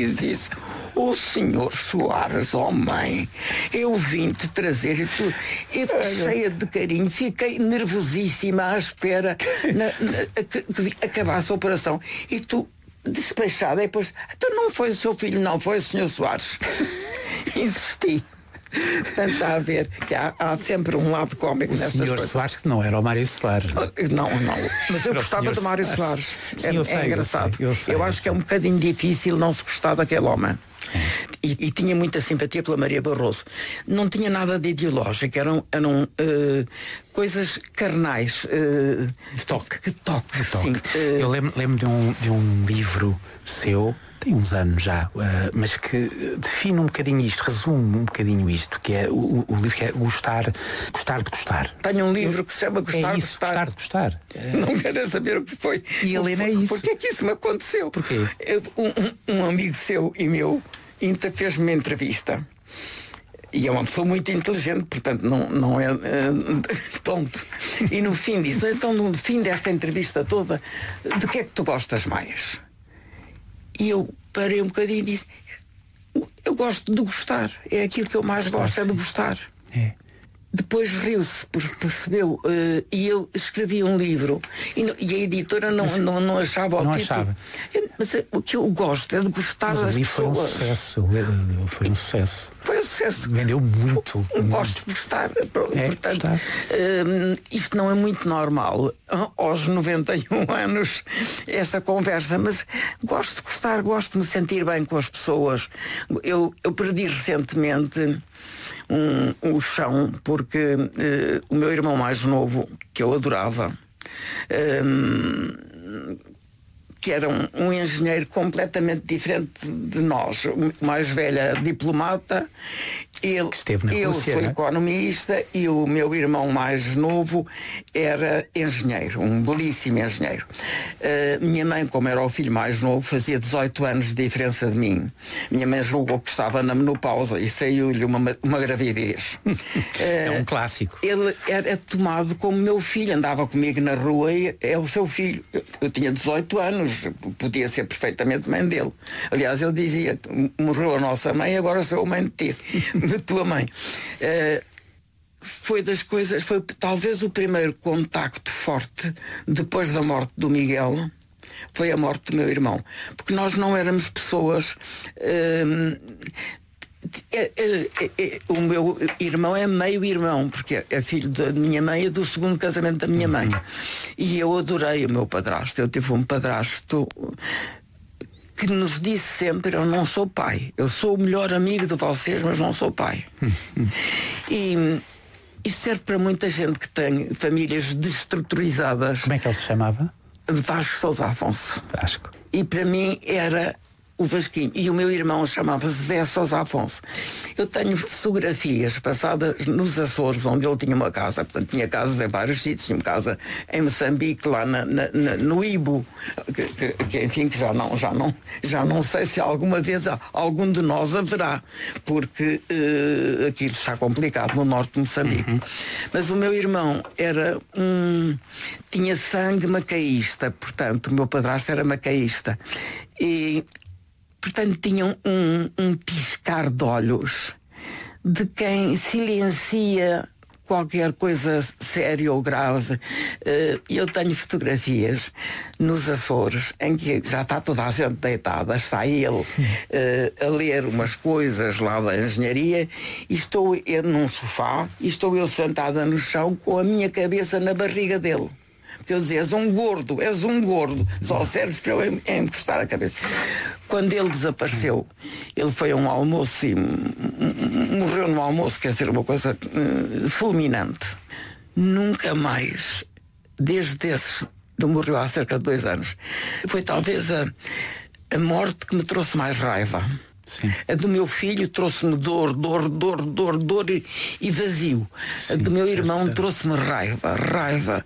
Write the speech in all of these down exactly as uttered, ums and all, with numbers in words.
diz isso. O senhor Soares, oh mãe, eu vim-te trazer e tudo. Eu, cheia de carinho, fiquei nervosíssima à espera na, na, que, que acabasse a operação. E tu, despechada, e depois, então não foi o seu filho, não, foi o senhor Soares. Insisti. Portanto, está a ver que há, há sempre um lado cómico nestas coisas. O senhor Soares que não era o Mário Soares. Não, não. Mas eu gostava do Mário Soares. Sim, é, eu sei, é engraçado. Eu, sei, eu, sei, eu eu acho sei. que é um bocadinho difícil não se gostar daquele homem. E, e tinha muita simpatia pela Maria Barroso. Não tinha nada de ideológico, eram, eram uh, coisas carnais. Uh, de toque. Que toque, de toque. Sim. Uh, eu lembro, lembro de, um, de um livro seu, tem uns anos já, uh, mas que define um bocadinho isto, resume um bocadinho isto, que é o, o livro que é Gostar, Gostar de Gostar. Tenho um livro que se chama Gostar é de isso, Gostar. Gostar de Gostar. Não quero saber o que foi. E ele é isso. Porquê é que isso me aconteceu? Porquê? Eu, um, um amigo seu e meu fez-me uma entrevista. E é uma pessoa muito inteligente, portanto não, não é, é tonto. E no fim disso, então no fim desta entrevista toda, de que é que tu gostas mais? E eu parei um bocadinho e disse, eu gosto de gostar, é aquilo que eu mais gosto, é de gostar. É. Depois riu-se, percebeu, uh, e eu escrevi um livro e, no, e a editora não, mas, não, não achava o não título. Achava. Eu, mas o que eu gosto é de gostar mas das ali pessoas. Foi um sucesso, foi um sucesso. Foi um sucesso. Vendeu muito. Eu muito. gosto de gostar. É, Portanto, gostar. Uh, isto não é muito normal aos noventa e um anos, esta conversa, mas gosto de gostar, gosto de me sentir bem com as pessoas. Eu, eu perdi recentemente Um, um chão porque uh, o meu irmão mais novo, que eu adorava, um, que era um, um engenheiro completamente diferente de nós, o mais velho era diplomata, ele, esteve na ele Rússia, foi né? economista e o meu irmão mais novo era engenheiro, um belíssimo engenheiro. Uh, minha mãe, como era o filho mais novo, fazia dezoito anos de diferença de mim. Minha mãe julgou que estava na menopausa e saiu-lhe uma, uma gravidez. Uh, é um clássico. Ele era tomado como meu filho, andava comigo na rua e é o seu filho. Eu, eu tinha dezoito anos, podia ser perfeitamente mãe dele. Aliás, eu dizia, morreu a nossa mãe, agora sou a mãe de ti. Tua mãe. Uh, foi das coisas, foi talvez o primeiro contacto forte depois da morte do Miguel, foi a morte do meu irmão, porque nós não éramos pessoas. Uh, é, é, é, o meu irmão é meio irmão, porque é filho da minha mãe e do segundo casamento da minha mãe. E eu adorei o meu padrasto. Eu tive um padrasto que nos disse sempre, eu não sou pai, eu sou o melhor amigo de vocês, mas não sou pai. E isto serve para muita gente que tem famílias destruturizadas. Como é que ele se chamava? Vasco Sousa Afonso. Vasco. E para mim era o Vasquinho. E o meu irmão chamava-se Zé Sousa Afonso. Eu tenho fotografias passadas nos Açores, onde ele tinha uma casa. Portanto, tinha casas em vários sítios. Tinha uma casa em Moçambique, lá na, na, na, no Ibo, que, que, que, enfim, que já não, já, não, já não sei se alguma vez algum de nós haverá, porque uh, aquilo está complicado no norte de Moçambique. Uhum. Mas o meu irmão era um... tinha sangue macaísta, portanto, o meu padrasto era macaísta. E portanto, tinham um, um piscar de olhos de quem silencia qualquer coisa séria ou grave. E eu tenho fotografias nos Açores em que já está toda a gente deitada, está ele uh, a ler umas coisas lá da engenharia e estou eu num sofá e estou eu sentada no chão com a minha cabeça na barriga dele. Porque eu dizia, és um gordo, és um gordo, só serves para eu encostar a cabeça. Quando ele desapareceu, ele foi a um almoço e morreu no almoço, quer dizer, uma coisa uh, fulminante. Nunca mais, desde esse, ele morreu há cerca de dois anos, foi talvez a, a morte que me trouxe mais raiva. Sim. A do meu filho trouxe-me dor, dor, dor, dor, dor e, e vazio. Sim, a do meu certo, irmão certo. trouxe-me raiva, raiva.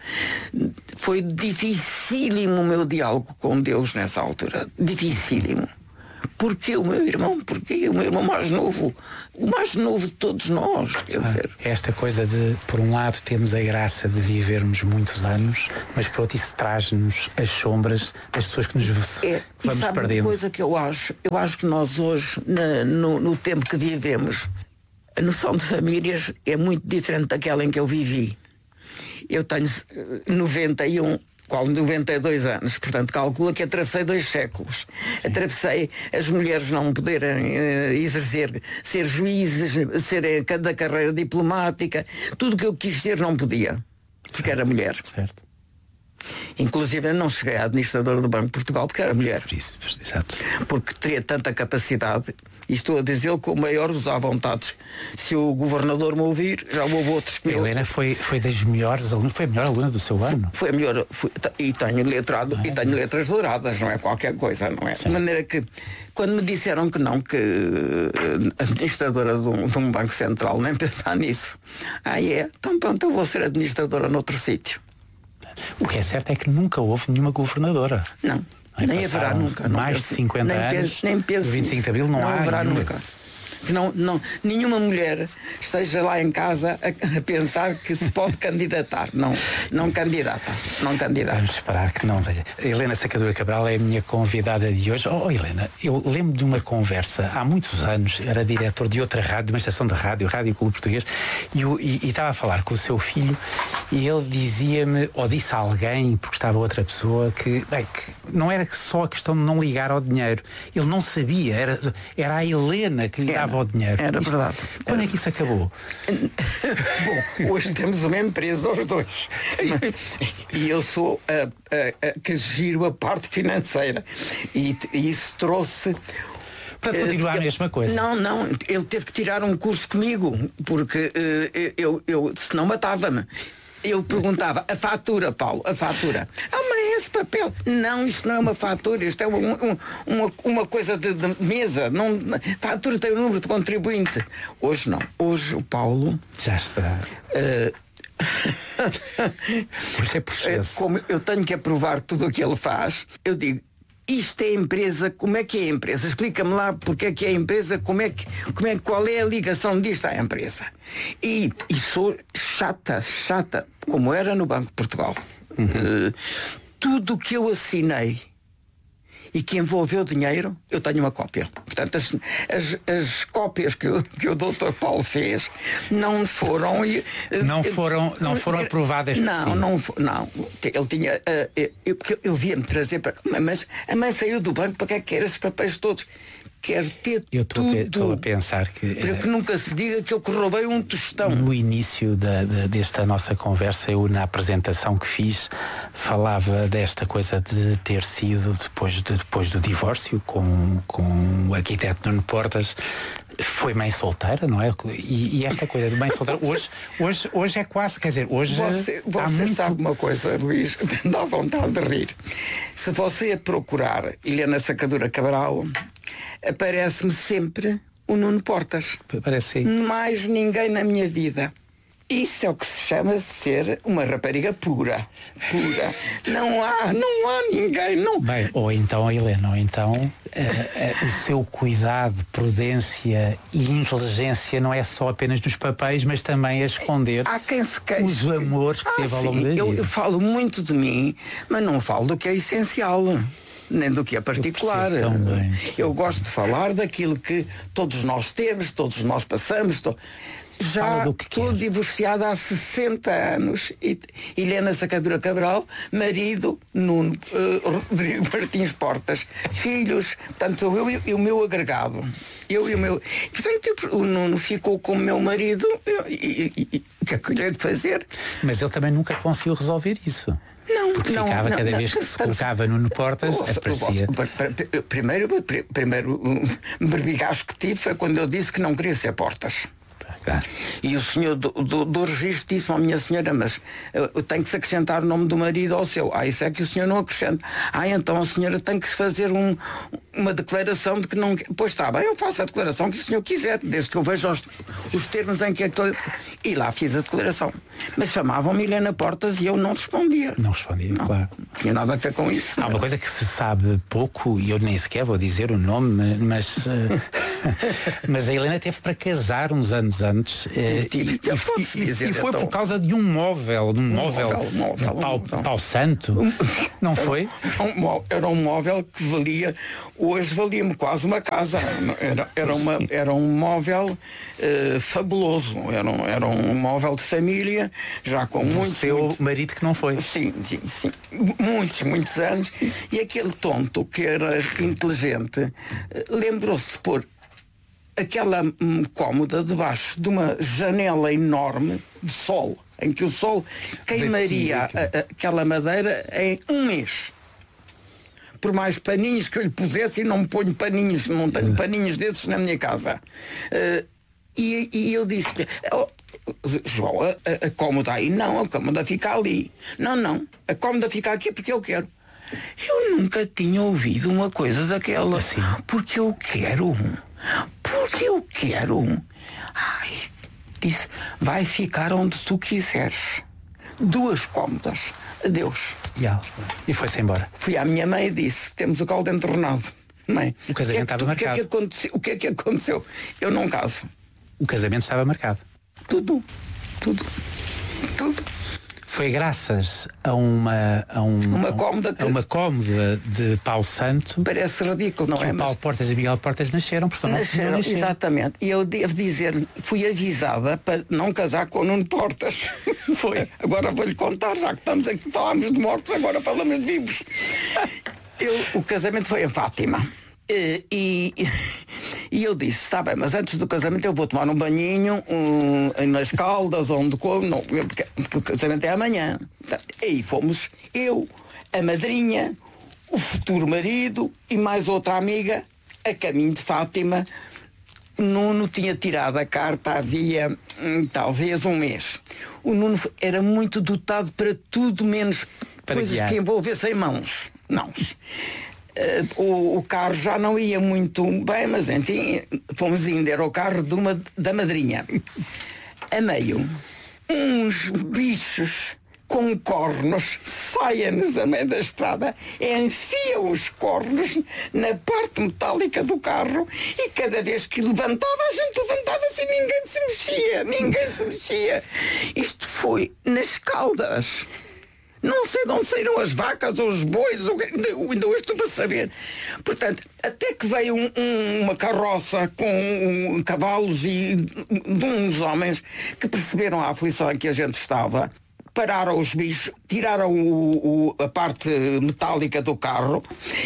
Foi dificílimo o meu diálogo com Deus nessa altura. Dificílimo. Porquê o meu irmão? Porquê o meu irmão mais novo? O mais novo de todos nós, quer ah, dizer. Esta coisa de, por um lado, temos a graça de vivermos muitos anos, mas por outro isso traz-nos as sombras das pessoas que nos é, que vamos sabe perdendo. Uma coisa que eu acho, eu acho que nós hoje, na, no, no tempo que vivemos, a noção de famílias é muito diferente daquela em que eu vivi. Eu tenho noventa e um, qual noventa e dois anos, portanto calcula que atravessei dois séculos. Sim. Atravessei as mulheres não poderem uh, exercer, ser juízes, ser da carreira diplomática, tudo que eu quis ser não podia, porque certo. Era mulher. Certo. Inclusive eu não cheguei à administradora do Banco de Portugal porque era mulher. Isso, exato. Porque teria tanta capacidade, e estou a dizê-lo com o maior dos à vontades. Se o governador me ouvir, já houve outros que me Helena ouviram. foi, foi das melhores alunas, foi a melhor aluna do seu ano. Foi a melhor, foi, e tenho letrado, é? E tenho letras douradas, não é qualquer coisa, não é? Sim. De maneira que, quando me disseram que não, que uh, administradora de um, de um banco central, nem pensar nisso. Ah, é? Então pronto, eu vou ser administradora noutro sítio. O que é certo é que nunca houve nenhuma governadora. Não, Aí nem haverá nunca. Mais penso, de cinquenta nem anos, penso, nem penso vinte e cinco nisso. de Abril não, não há haverá nenhuma. nunca. Não, não, nenhuma mulher esteja lá em casa a, a pensar que se pode candidatar. Não, não candidata. Não candidata. Vamos esperar que não seja. Helena Sacadura Cabral é a minha convidada de hoje. Oh, Helena, eu lembro de uma conversa há muitos anos, era diretor de outra rádio, de uma estação de rádio, Rádio Clube Português, e, e, e estava a falar com o seu filho e ele dizia-me, ou disse a alguém, porque estava outra pessoa, que, bem, que não era só a questão de não ligar ao dinheiro. Ele não sabia, era, era a Helena que lhe dava ao dinheiro. Era Isto, verdade. Quando era. é que isso acabou? Bom, hoje temos uma empresa, os dois. E eu sou a, a, a que giro a parte financeira. E, e isso trouxe. Portanto, continua a mesma coisa. Não, não, ele teve que tirar um curso comigo, porque uh, eu, eu, senão matava-me. Eu perguntava, a fatura, Paulo, a fatura. Ah, mas esse papel. Não, isto não é uma fatura, isto é uma, um, uma, uma coisa de, de mesa. Não, fatura tem o número de contribuinte. Hoje não. Hoje o Paulo. Já está. Uh, Hoje é processo. Como eu tenho que aprovar tudo o que ele faz, eu digo. Isto é empresa, como é que é a empresa? Explica-me lá porque é que é a empresa, como é que, como é, qual é a ligação disto à empresa. E, e sou chata, chata, como era no Banco de Portugal. Uhum. Uh, tudo o que eu assinei e que envolveu dinheiro, eu tenho uma cópia. Portanto, as, as, as cópias que o, que o doutor Paulo fez não foram... Não foram, não foram aprovadas por Não, si. não, não. Ele tinha... Uh, eu, ele via-me trazer para... Mas a mãe saiu do banco, para que é que quer esses papéis todos? Quero ter eu tudo. Eu estou a pensar que... Para que nunca se diga que eu roubei um tostão. No início da, da, desta nossa conversa, eu na apresentação que fiz, falava desta coisa de ter sido, depois, de, depois do divórcio, com, com o arquiteto Nuno Portas, foi mãe solteira, não é? E, e esta coisa de mãe solteira, hoje, hoje, hoje é quase, quer dizer, hoje... Você, você muito... sabe uma coisa, Luís, dá vontade de rir. Se você procurar Helena Sacadura Cabral, aparece-me sempre o Nuno Portas. Parece aí. Mais ninguém na minha vida. Isso é o que se chama ser uma rapariga pura. Pura. Não há, não há ninguém. Não. Bem, ou então, Helena, ou então uh, uh, o seu cuidado, prudência e inteligência não é só apenas nos papéis, mas também a esconder há quem se queixe. Os amores que ah, teve ao longo sim, da vida. Eu, eu falo muito de mim, mas não falo do que é essencial. Nem do que é particular. Eu, bem, eu gosto de falar daquilo que todos nós temos, todos nós passamos. To... Já estou divorciada há sessenta anos. E Helena Sacadura Cabral, marido Nuno uh, Rodrigo Martins Portas, filhos, portanto eu e o meu agregado. Eu Sim. e o meu. Portanto, o Nuno ficou como meu marido. Eu, e, e, e o que é que eu lhe hei de fazer? Mas ele também nunca conseguiu resolver isso. Não, porque não, ficava não, cada não, vez não, que se colocava Nuno Portas, o, aparecia. O, o, primeiro, primeiro um berbigacho que tive foi quando eu disse que não queria ser Portas. Claro. E o senhor do, do, do registro disse-me à minha senhora, mas uh, tem que se acrescentar o nome do marido ao seu. Ah, isso é que o senhor não acrescenta. Ah, então a senhora tem que fazer um, uma declaração de que não... Pois está bem, eu faço a declaração que o senhor quiser, desde que eu veja os, os termos em que... E lá fiz a declaração. Mas chamavam-me Helena Portas e eu não respondia. Não respondia, não, claro. Não tinha nada a ver com isso. Há uma coisa que se sabe pouco, e eu nem sequer vou dizer o nome, mas... mas a Helena teve para casar uns anos antes. Eu tive, e, eu e, dizer, e foi então, por causa de um móvel, de um, um móvel, móvel, móvel, de pau, móvel. pau santo. Um, não foi? Era um, era um móvel que valia, hoje valia-me quase uma casa. Era, era, uma, era um móvel uh, fabuloso. Era um, era um móvel de família, já com muitos. Seu muito, marido que não foi. Sim, sim, sim. Muitos, muitos anos. E aquele tonto que era inteligente uh, lembrou-se de pôr aquela hum, cômoda debaixo de uma janela enorme de sol, em que o sol queimaria a, a, aquela madeira em um mês. Por mais paninhos que eu lhe pusesse, e não me ponho paninhos, não tenho paninhos desses na minha casa. Uh, e, e eu disse, oh, João, a, a, a cômoda aí, não, a cômoda fica ali. Não, não, a cômoda fica aqui porque eu quero. Eu nunca tinha ouvido uma coisa daquela. Assim. Porque eu quero um. Porque eu quero um. Ai, disse, vai ficar onde tu quiseres. Duas cômodas. Adeus. E foi-se embora. Fui à minha mãe e disse, temos o caldo entornado. Mãe, o casamento estava marcado. O que é que aconteceu? O que é que aconteceu? Eu não caso. O casamento estava marcado. Tudo. Tudo. Tudo. Foi graças a uma a um, uma cómoda que... a uma cómoda de pau santo. Parece ridículo, não que é? O Paulo mas... Portas e Miguel Portas nasceram, porque não nasceram, nasceram. Exatamente. E eu devo dizer, fui avisada para não casar com o Nuno Portas. Foi. Agora vou-lhe contar, já que estamos aqui, falámos de mortos, agora falamos de vivos. Eu, o casamento foi em Fátima. E, e, e eu disse, está bem, mas antes do casamento eu vou tomar um banhinho um, nas Caldas, onde como, não, porque, porque o casamento é amanhã. E aí fomos eu, a madrinha, o futuro marido e mais outra amiga a caminho de Fátima. Nuno tinha tirado a carta havia hum, talvez um mês. O Nuno era muito dotado para tudo menos para coisas guiar. Que envolvessem mãos. Mãos. Uh, o, o carro já não ia muito bem, mas enfim, fomos indo, era o carro de uma, da madrinha. A meio, uns bichos com cornos saem-nos a meio da estrada, enfiam os cornos na parte metálica do carro e cada vez que levantava, a gente levantava-se e ninguém se mexia, ninguém se mexia. Isto foi nas Caldas. Não sei de onde saíram as vacas ou os bois, ou, ainda hoje estou para saber. Portanto, até que veio um, um, uma carroça com um, cavalos e de uns homens que perceberam a aflição em que a gente estava, pararam os bichos, tiraram o, o, a parte metálica do carro.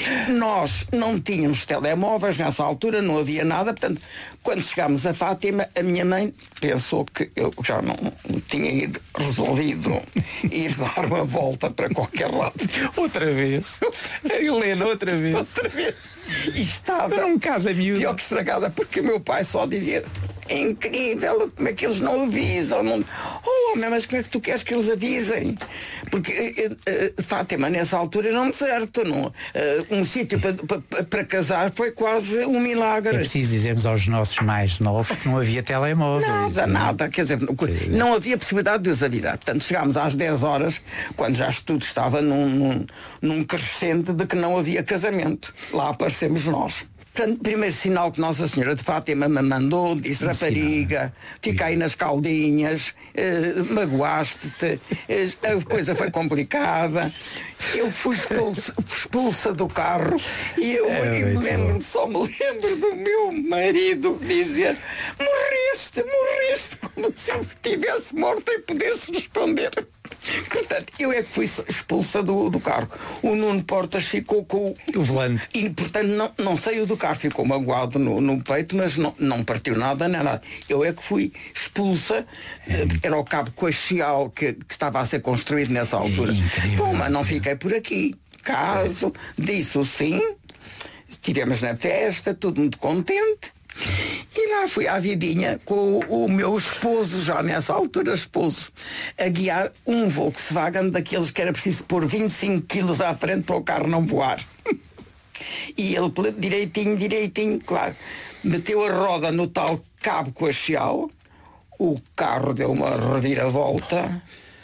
Nós não tínhamos telemóveis nessa altura, não havia nada. Portanto, quando chegámos a Fátima, a minha mãe pensou que eu já não tinha ido, resolvido ir dar uma volta para qualquer lado. Outra vez. Helena, outra vez. Outra vez. E estava era um caso miúdo. Pior que estragada, porque o meu pai só dizia, é incrível como é que eles não avisam. Não... Oh, homem, mas como é que tu queres que eles avisem? Porque uh, uh, Fátima, nessa altura, não certo. Não. Uh, um sítio para, para, para casar foi quase um milagre. É preciso dizermos aos nossos mais novos que não havia telemóveis. Nada, não? nada. Quer dizer, não havia possibilidade de os avisar. Portanto, chegámos às dez horas, quando já tudo estava num, num, num crescente de que não havia casamento. Lá aparecemos nós. Portanto, primeiro sinal que Nossa Senhora de Fátima me mandou, disse, rapariga, fica aí nas caldinhas, eh, magoaste-te, eh, a coisa foi complicada. Eu fui expulsa, expulsa do carro e eu é, e lembro, só me lembro do meu marido dizer, morreste, morreste, como se eu tivesse morto e pudesse responder. Portanto, eu é que fui expulsa do, do carro. O Nuno Portas ficou com o volante. E, portanto, não, não saiu do carro, ficou magoado no, no peito, mas não, não partiu nada, nem nada. Eu é que fui expulsa. É. Era o cabo coaxial que, que estava a ser construído nessa altura. É Bom, mas não fiquei por aqui. Caso, é. disse o sim, estivemos na festa, tudo muito contente. E lá fui à vidinha com o, o meu esposo, já nessa altura esposo, a guiar um Volkswagen daqueles que era preciso pôr vinte e cinco quilos à frente para o carro não voar. E ele direitinho, direitinho, claro, meteu a roda no tal cabo coaxial, o carro deu uma reviravolta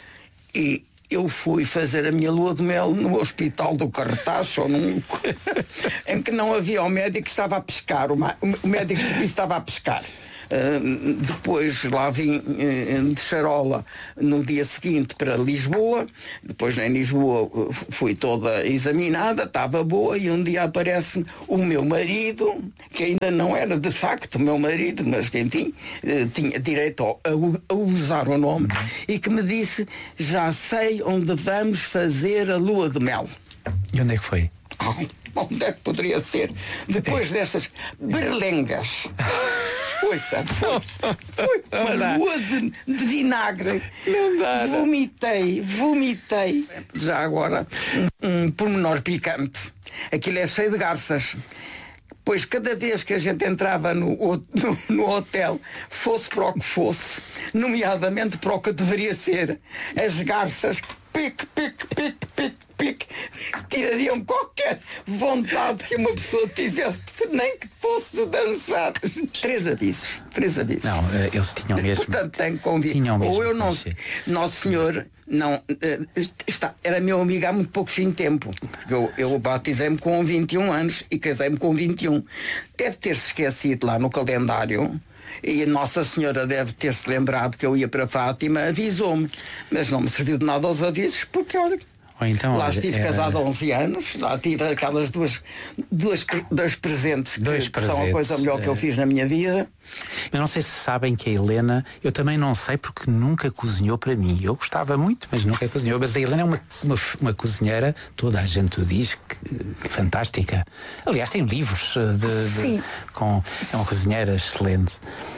e eu fui fazer a minha lua de mel no hospital do Cartaz, ou num... em que não havia o médico que estava a pescar, o, ma... o médico de serviço estava a pescar. Uh, depois lá vim uh, de charola no dia seguinte para Lisboa. Depois em Lisboa uh, fui toda examinada, estava boa, e um dia aparece o meu marido, que ainda não era de facto o meu marido, mas que enfim uh, tinha direito a, a usar o nome, e que me disse: já sei onde vamos fazer a lua de mel. E onde é que foi? Oh, onde é que poderia ser? Depois dessas berlengas. Ouça, foi, foi uma lua de, de vinagre. Não dá, não. Vomitei, vomitei. Já agora, um, um pormenor picante. Aquilo é cheio de garças. Pois cada vez que a gente entrava no, no, no hotel, fosse para o que fosse, nomeadamente para o que deveria ser, as garças, pique, pique, pique, pique, pique, tirariam qualquer vontade que uma pessoa tivesse, nem que fosse de dançar. Três avisos, três avisos. Não, eles tinham mesmo. Portanto, tenho convite. Tinham mesmo. Ou eu não sei. Nosso Senhor não está, era meu amigo há muito pouquinho tempo. Porque eu, eu batizei-me com vinte e um anos e casei-me com vinte e um. Deve ter-se esquecido lá no calendário. E a Nossa Senhora deve ter-se lembrado que eu ia para Fátima, avisou-me. Mas não me serviu de nada aos avisos, porque olha. Ou então, lá estive era... casado há onze anos, lá tive aquelas duas, duas, dois presentes que, dois que presentes, são a coisa melhor que eu fiz na minha vida. Eu não sei se sabem que a Helena, eu também não sei porque nunca cozinhou para mim. Eu gostava muito, mas nunca cozinhou. Mas a Helena é uma, uma, uma cozinheira, toda a gente o diz, que, que fantástica. Aliás, tem livros de, Sim. de, com, é uma cozinheira excelente.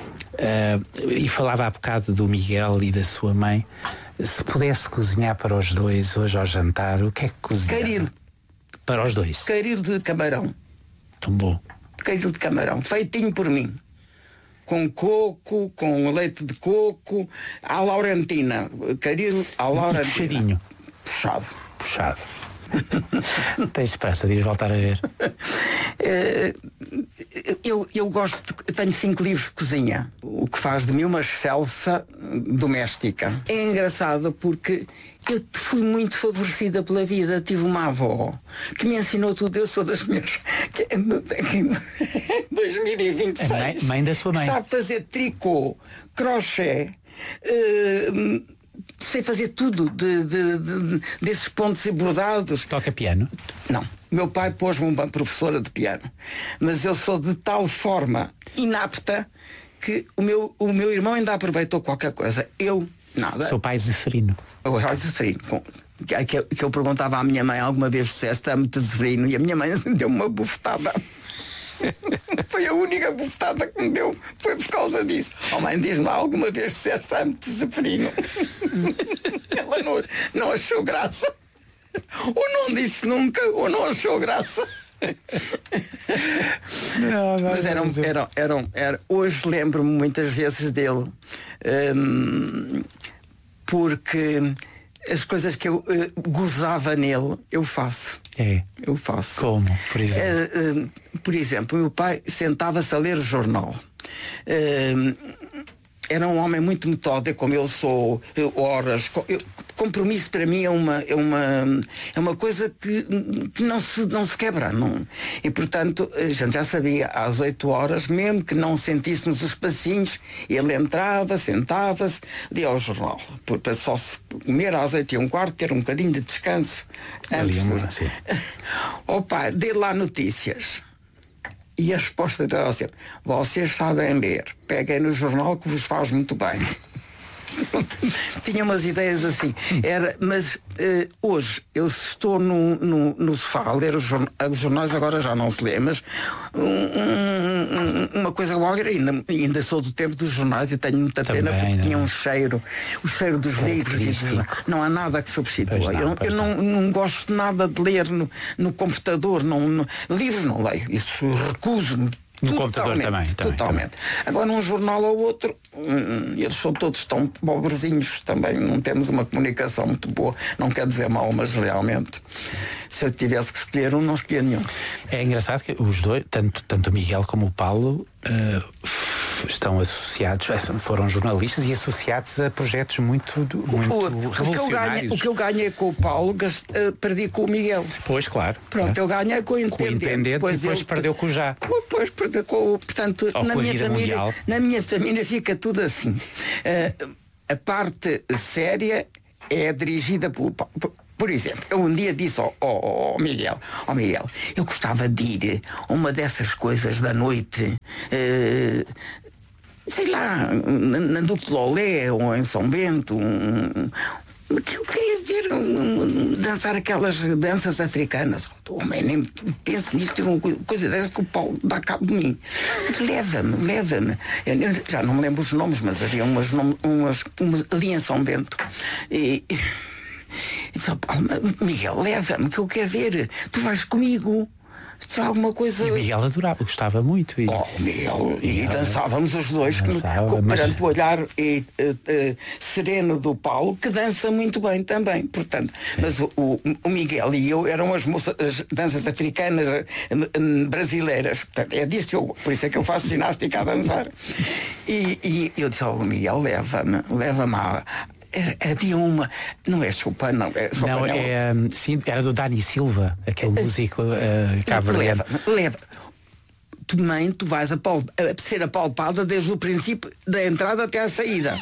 Uh, e falava há bocado do Miguel e da sua mãe. Se pudesse cozinhar para os dois hoje ao jantar, o que é que cozinhava? Caril. Para os dois. Caril de camarão. Tão bom. Caril de camarão, feitinho por mim. Com coco, com leite de coco, à laurentina. Caril à laurentina. Puxadinho. Puxado. Puxado. Tens esperança de ir voltar a ver? eu, eu gosto, de, tenho cinco livros de cozinha, o que faz de mim uma excelsa doméstica. É engraçado porque eu fui muito favorecida pela vida. Tive uma avó que me ensinou tudo. Eu sou das minhas que, em dois mil e vinte e seis, mãe, mãe da sua mãe, sabe fazer tricô, crochê, uh, sei fazer tudo de, de, de, desses pontos e bordados. Toca piano? Não. Meu pai pôs-me uma professora de piano, mas eu sou de tal forma inapta que o meu, o meu irmão ainda aproveitou qualquer coisa. Eu, nada. Seu pai Zeferino. O pai Zeferino. Com, que, que, eu, que eu perguntava à minha mãe alguma vez: disseste ame-te Zeferino? E a minha mãe deu-me uma bufetada. Foi a única bufetada que me deu, foi por causa disso. Oh mãe, diz-me lá, alguma vez disseste ame-te Zeferino? Ela não, não achou graça. Ou não disse nunca, ou não achou graça. Não, não, mas eram, eram, eram, eram, hoje lembro-me muitas vezes dele, hum, porque as coisas que eu uh, gozava nele, eu faço. É. Eu faço. Como, por exemplo? Uh, uh, por exemplo, meu pai sentava-se a ler o jornal. Uh, era um homem muito metódico, como eu sou, eu, horas. Eu, compromisso para mim é uma, é uma, é uma coisa que, que não, se, não se quebra. Não. E portanto, a gente já sabia, às oito horas, mesmo que não sentíssemos os passinhos, ele entrava, sentava-se, lia o jornal. Para só se comer às oito e um quarto, ter um bocadinho de descanso. Antes de... assim. Ó pai, dê lá notícias. E a resposta era assim: vocês sabem ler, peguem no jornal que vos faz muito bem. Tinha umas ideias assim. Era, mas uh, hoje eu estou no, no, no sofá a ler os, jorn os jornais, agora já não se lê, mas um, um, uma coisa qualquer, ainda, ainda sou do tempo dos jornais e tenho muita pena. Também, porque tinha um cheiro, o cheiro dos é livros e dos, não há nada que substitua. Não, eu eu não, não gosto nada de ler no, no computador, não, no, livros não leio, isso recuso-me No computador também, também. Totalmente. Também. Agora, um jornal ou outro, hum, eles são todos tão pobrezinhos, também não temos uma comunicação muito boa. Não quer dizer mal, mas realmente, se eu tivesse que escolher um, não escolhia nenhum. É engraçado que os dois, tanto, tanto o Miguel como o Paulo, uh, estão associados, foram jornalistas e associados a projetos muito, muito o, revolucionários. O que, eu ganhei, o que eu ganhei com o Paulo, gaste, uh, perdi com o Miguel. Pois, claro. Pronto, é. eu ganhei com o Independente. Com o Independente depois, depois ele, perdeu com o Já. Depois perdeu com o... Portanto, Ou na com a minha vida família, mundial. na minha família fica tudo assim. Uh, a parte séria é dirigida pelo Paulo. Por exemplo, eu um dia disse ao, ao, ao Miguel, ao Miguel, eu gostava de ir a uma dessas coisas da noite, uh, sei lá, na, na Duplo Olé ou em São Bento, um, que eu queria ver um, um, dançar aquelas danças africanas. Homem, nem penso nisso, tem uma coisa dessa que o Paulo dá cabo de mim. Mas leva-me, leva-me. Eu, eu já não me lembro os nomes, mas havia umas, umas, umas ali em São Bento. E, e disse ao Paulo, Miguel, leva-me, que eu quero ver. Tu vais comigo. Se alguma coisa... E o Miguel adorava, gostava muito. E... Oh, Miguel, e, e dançávamos os dois dançava, com, mas... perante o olhar e, uh, uh, sereno do Paulo, que dança muito bem também. Portanto, sim. Mas o, o, o Miguel e eu eram as, moças, as danças africanas uh, brasileiras. Portanto, é disso que eu, por isso é que eu faço ginástica a dançar. E, e eu disse ao Miguel, leva-me, leva-me a. Era, havia uma, não é Chopin, não é Chopin, não, é, um, sim, era do Dani Silva, aquele uh, músico uh, cabo-verdiano. Leva, leva. Tu, mãe, tu vais a, pal, a ser apalpada desde o princípio da entrada até à saída.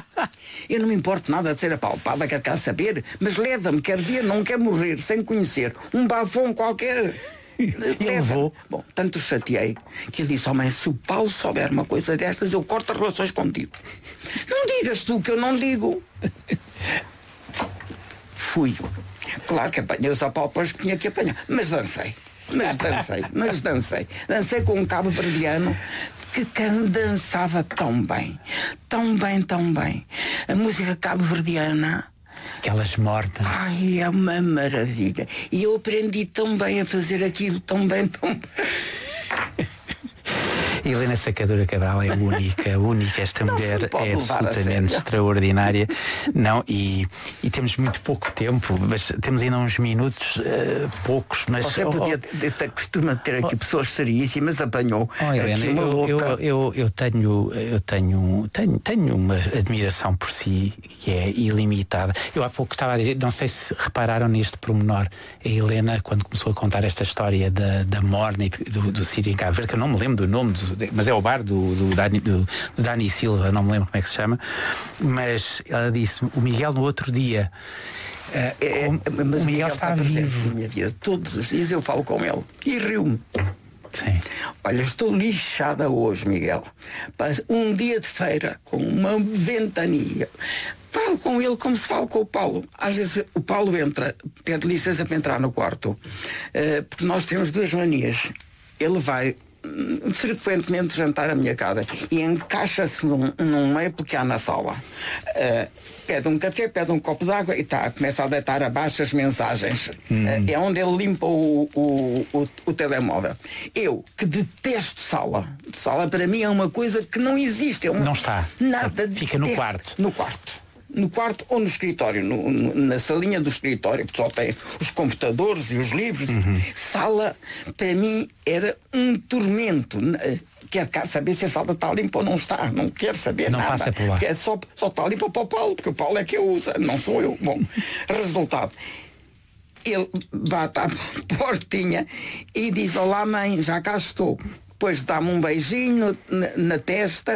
Eu não me importo nada de ser apalpada, quero cá saber, mas leva-me, quero ver, não quero morrer sem conhecer um bafão qualquer. Eu vou. Bom, tanto chateei que ele disse, oh mãe, se o Paulo souber uma coisa destas, eu corto as relações contigo. Não digas tu que eu não digo. Fui. Claro que apanhei os apalpas que tinha que apanhar, mas dancei. Mas dancei, mas dancei. Dancei com um cabo-verdiano que dançava tão bem. Tão bem, tão bem. A música cabo-verdiana. Aquelas mortas. Ai, é uma maravilha. E eu aprendi tão bem a fazer aquilo, tão bem, tão bem. Helena Sacadura Cabral é única, única. Esta não mulher é absolutamente extraordinária. Não, e, e temos muito pouco tempo, mas temos ainda uns minutos, uh, poucos, mas. Você oh, podia oh, ter, costuma ter aqui oh, pessoas seríssimas, apanhou. Oh, Helena, eu, eu, eu, eu tenho, eu tenho, tenho, tenho uma admiração por si que é ilimitada. Eu há pouco estava a dizer, não sei se repararam neste pormenor, a Helena, quando começou a contar esta história da, da morna e do, do Sírio em Cabo Verde, que eu não me lembro do nome do, mas é o bar do, do, Dani, do, do Dani Silva, não me lembro como é que se chama, mas ela disse, o Miguel no outro dia, uh, é, como, mas o Miguel, Miguel está, está vivo. Na minha vida. Todos os dias eu falo com ele e rio-me. Sim. Olha, estou lixada hoje, Miguel. Um dia de feira com uma ventania. Falo com ele como se fala com o Paulo. Às vezes o Paulo entra, pede licença para entrar no quarto, uh, porque nós temos duas manias. Ele vai frequentemente jantar à minha casa e encaixa-se num, num meio que há na sala. Uh, pede um café, pede um copo de água e tá, começa a deitar abaixo as mensagens. Hum. Uh, é onde ele limpa o, o, o, o telemóvel. Eu, que detesto sala, sala para mim é uma coisa que não existe. É uma, não está. Nada. Fica no quarto. No quarto. No quarto ou no escritório, no, no, na salinha do escritório, que só tem os computadores e os livros. Uhum. Sala, para mim, era um tormento. Quero cá saber se a sala está limpa ou não está. Não quero saber não nada. Passa por lá. É só, só está limpa para o Paulo, porque o Paulo é que eu uso, não sou eu. Bom, resultado. Ele bate à portinha e diz, olá mãe, já cá estou. Depois dá-me um beijinho na, na testa.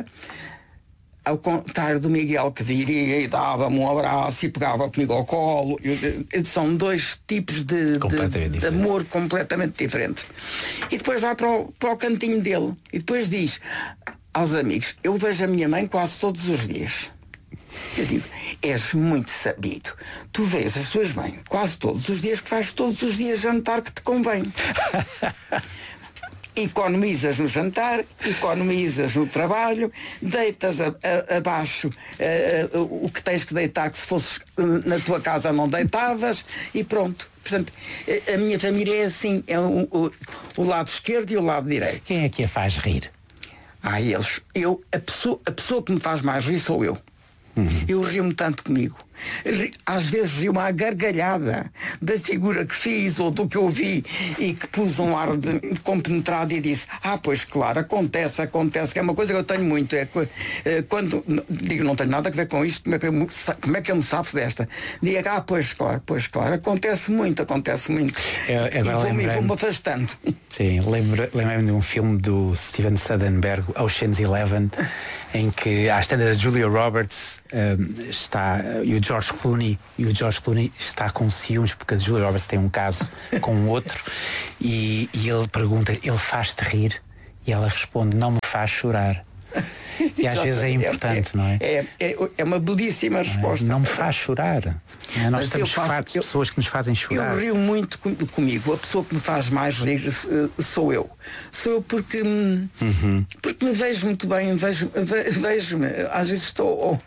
Ao contrário do Miguel, que viria e dava-me um abraço e pegava comigo ao colo. Eu, são dois tipos de, de, de amor completamente diferentes. E depois vai para o, para o cantinho dele. E depois diz aos amigos, eu vejo a minha mãe quase todos os dias. Eu digo, és muito sabido. Tu vês as tuas mães quase todos os dias, que vais todos os dias jantar que te convém. economizas no jantar, economizas no trabalho, deitas a, a, abaixo a, a, o que tens que deitar, que se fosses na tua casa não deitavas, e pronto. Portanto, a, a minha família é assim, é o, o, o lado esquerdo e o lado direito. Quem é que a faz rir? Ah, eles. Eu, a pessoa, a pessoa que me faz mais rir sou eu. Uhum. Eu rio-me tanto comigo. Às vezes rio-me à gargalhada da figura que fiz ou do que eu vi e que pus um ar de, de compenetrado e disse: ah, pois claro, acontece, acontece, que é uma coisa que eu tenho muito. É quando digo, não tenho nada a ver com isto, como é que eu, como é que eu me safo desta? Digo, ah, pois claro, pois claro, acontece muito, acontece muito. Eu, eu e vou-me vou afastando. Sim, lembrei-me de um filme do Steven Soderbergh, Ocean's Eleven, em que às tantas a Julia Roberts um, está, e o George Clooney, e o George Clooney está com ciúmes porque a Julia Roberts tem um caso com um outro, e, e ele pergunta, ele faz-te rir? E ela responde, não me faz chorar. E às vezes é importante, é, não é? É, é, é uma belíssima resposta. Não me faz chorar. É, nós estamos fartos de pessoas que nos fazem chorar. Eu rio muito com, comigo. A pessoa que me faz mais rir sou eu. Sou eu porque, uhum. porque me vejo muito bem, vejo, vejo-me. Às vezes estou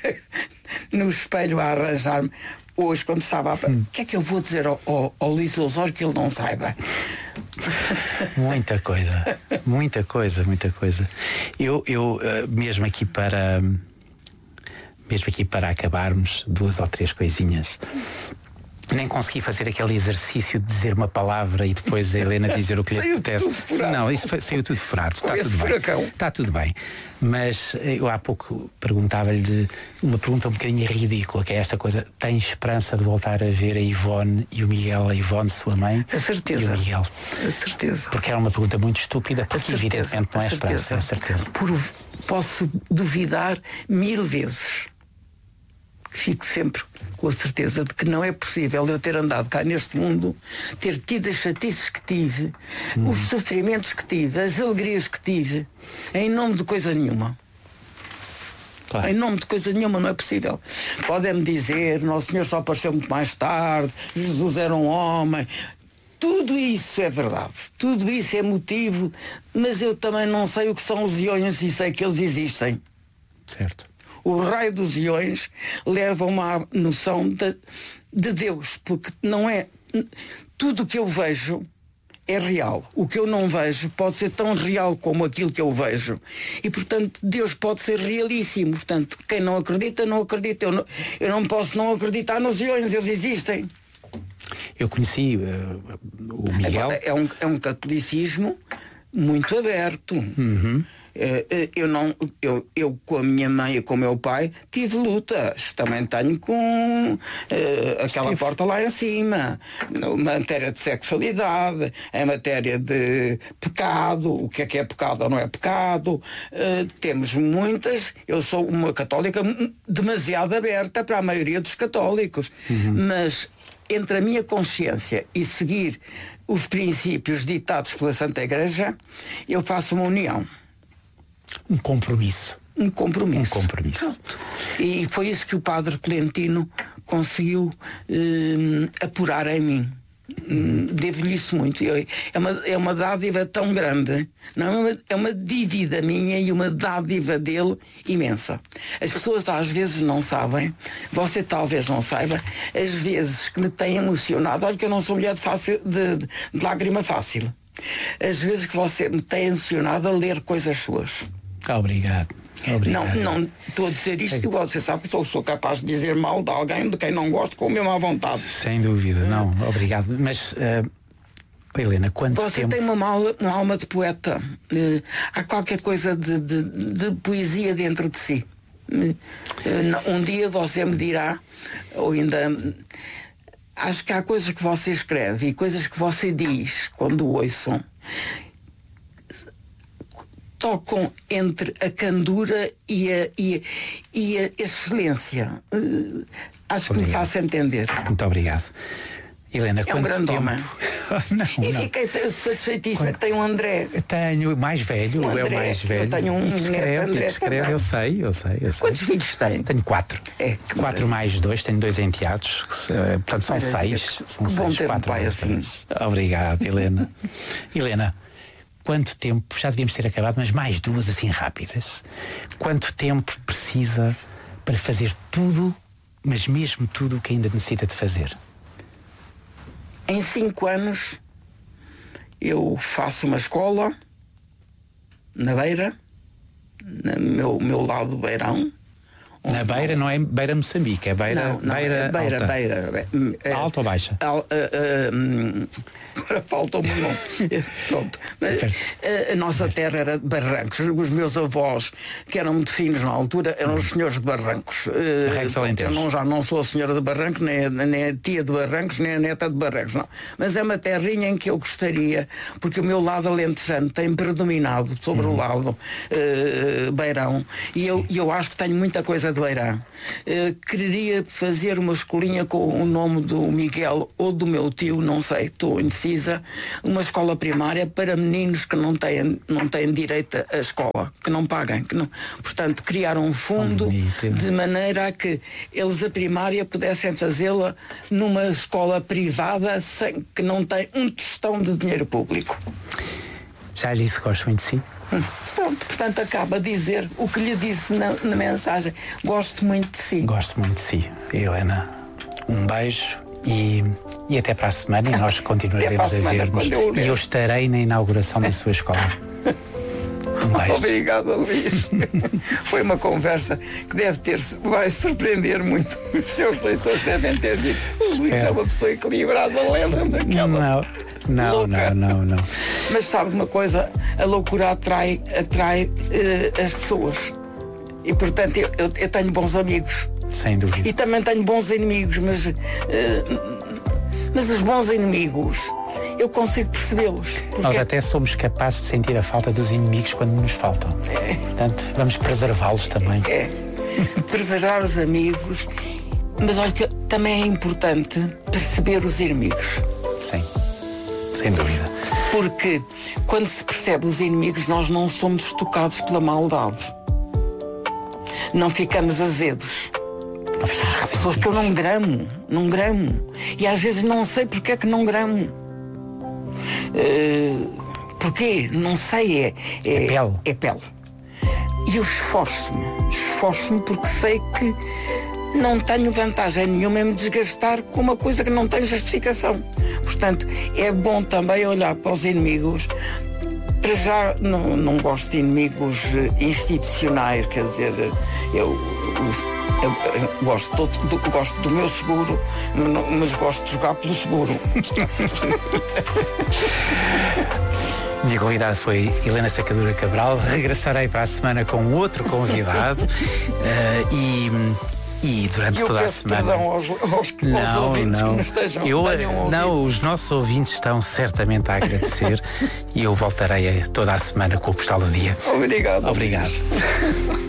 no espelho a arranjar-me. Hoje, quando estava a... O que é que eu vou dizer ao, ao, ao Luís Osório que ele não saiba? Muita coisa, muita coisa, muita coisa. Eu, eu mesmo aqui para mesmo aqui para acabarmos, duas ou três coisinhas. Nem consegui fazer aquele exercício de dizer uma palavra e depois a Helena dizer o que lhe apetece. Não, isso foi, saiu tudo furado. Está tudo bem. Está tudo bem. Mas eu há pouco perguntava-lhe uma pergunta um bocadinho ridícula, que é esta coisa: tem esperança de voltar a ver a Ivone e o Miguel, a Ivone, sua mãe? A certeza. E o Miguel? A certeza. Porque era uma pergunta muito estúpida, porque evidentemente não é esperança, é a certeza. Por, posso duvidar mil vezes. Fico sempre com a certeza de que não é possível eu ter andado cá neste mundo, ter tido as chatices que tive, hum. os sofrimentos que tive, as alegrias que tive, em nome de coisa nenhuma. Claro. Em nome de coisa nenhuma, não é possível. Podem-me dizer, Nosso Senhor só apareceu muito mais tarde, Jesus era um homem. Tudo isso é verdade, tudo isso é motivo, mas eu também não sei o que são os iões e sei que eles existem. Certo. O raio dos iões leva-me à noção de, de Deus, porque não é... Tudo o que eu vejo é real. O que eu não vejo pode ser tão real como aquilo que eu vejo. E, portanto, Deus pode ser realíssimo. Portanto, quem não acredita, não acredita. Eu não, eu não posso não acreditar nos iões, eles existem. Eu conheci uh, o Miguel... Agora, é um, é um catolicismo muito aberto. Uhum. Eu, não, eu, eu com a minha mãe e com o meu pai tive lutas. Também tenho com uh, aquela Steve. Porta lá em cima, em matéria de sexualidade, em matéria de pecado, o que é que é pecado ou não é pecado. Uh, temos muitas. Eu sou uma católica demasiado aberta para a maioria dos católicos, uhum. mas entre a minha consciência e seguir os princípios ditados pela Santa Igreja, eu faço uma união. Um compromisso. Um compromisso. Um compromisso. E foi isso que o Padre Tolentino conseguiu eh, apurar em mim. Hum. Devo-lhe isso muito. Eu, é, uma, é uma dádiva tão grande. Não, é, uma, é uma dívida minha e uma dádiva dele imensa. As pessoas às vezes não sabem, você talvez não saiba, as vezes que me tem emocionado. Olha que eu não sou mulher de, fácil, de, de, de lágrima fácil. As vezes que você me tem emocionado a ler coisas suas. Obrigado. Obrigado. Não, não estou a dizer isto, é. E você sabe que eu sou capaz de dizer mal de alguém de quem não gosto com a mesma vontade. Sem dúvida, não, obrigado. Mas, uh, Helena, quanto você tempo... tem uma, mal, uma alma de poeta. Uh, há qualquer coisa de, de, de poesia dentro de si. Uh, um dia você me dirá, ou ainda... Acho que há coisas que você escreve e coisas que você diz quando ouçam, tocam entre a candura e a, e a, e a excelência. Uh, acho obrigado. Que me faço entender. Muito obrigado. Helena, é um grande tempo... homem. não, e não. fiquei satisfeitíssima quando... que tem um André. Tenho, mais velho, um André, é o mais velho. Eu tenho um e que escreve, André, que escreve, eu sei, eu sei, eu sei. Quantos filhos tem? Tenho quatro. É, quatro maravilha. Mais dois, tenho dois enteados. Portanto, são maravilha. Seis. São que seis, bom ter quatro. Um pai assim. Obrigado, Helena. Helena, quanto tempo, já devíamos ter acabado, mas mais duas assim rápidas. Quanto tempo precisa para fazer tudo, mas mesmo tudo o que ainda necessita de fazer? Em cinco anos eu faço uma escola na Beira, no meu, meu lado do Beirão. Na Beira não é Beira Moçambique, é Beira, não, não, Beira, é Beira, alta. Beira, é, alta ou baixa? Al, uh, uh, agora falta-me um nome. Pronto. A, a nossa terra era de Barrancos. Os meus avós, que eram muito finos na altura, eram os senhores de Barrancos. Barrancos Uh, eu não, já não sou a senhora de Barrancos, nem a, nem a tia de Barrancos, nem a neta de Barrancos, não. Mas é uma terrinha em que eu gostaria, porque o meu lado alentejano tem predominado sobre uhum. o lado uh, beirão, e eu, eu acho que tenho muita coisa do Beirão. Uh, queria fazer uma escolinha com o nome do Miguel ou do meu tio, não sei, estou indecisa, uma escola primária para meninos que não têm, não têm direito à escola, que não paguem. Que não, portanto, criar um fundo de maneira a que eles a primária pudessem fazê-la numa escola privada sem, que não tem um tostão de dinheiro público. Já lhe disse que gosto muito de si. Pronto, portanto acaba de dizer o que lhe disse na, na mensagem. Gosto muito de si. Gosto muito de si, Helena. Um beijo e, e até para a semana. E nós continuaremos a, a ver-nos. Eu e eu estarei na inauguração da sua escola. Um beijo. Obrigado, Luís. Foi uma conversa que deve ter, vai surpreender muito. Os seus leitores devem ter dito: o Luís é uma pessoa equilibrada, leva-me aquela. Não. Não, louca. não, não, não. Mas sabe uma coisa, a loucura atrai, atrai uh, as pessoas. E portanto eu, eu, eu tenho bons amigos. Sem dúvida. E também tenho bons inimigos, mas, uh, mas os bons inimigos eu consigo percebê-los. Porque... Nós até somos capazes de sentir a falta dos inimigos quando nos faltam. É. Portanto, vamos preservá-los também. É. Preservar os amigos, mas olha que também é importante perceber os inimigos. Sim. Sem dúvida. Porque quando se percebe os inimigos, nós não somos tocados pela maldade. Não ficamos azedos. Não ficamos Há pessoas que eu não gramo, não gramo. E às vezes não sei porque é que não gramo. Uh, porquê? Não sei. É, é, é pele. É pele. E eu esforço-me. Esforço-me porque sei que não tenho vantagem nenhuma em me desgastar com uma coisa que não tem justificação. Portanto, é bom também olhar para os inimigos. Para já, não, não gosto de inimigos institucionais, quer dizer, eu, eu, eu gosto, do, do, gosto do meu seguro, mas gosto de jogar pelo seguro. Minha convidada foi Helena Sacadura Cabral. Regressarei para a semana com outro convidado uh, e... E durante eu toda a semana. Perdão aos, aos, não, aos ouvintes não. que nos estejam. Eu, não, os nossos ouvintes estão certamente a agradecer e eu voltarei toda a semana com o Postal do Dia. Obrigado. Obrigado.